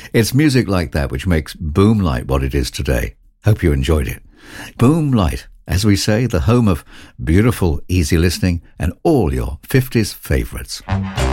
It's music like that which makes Boomlight what it is today. Hope you enjoyed it. Boomlight, as we say, the home of beautiful, easy listening and all your 50s favourites.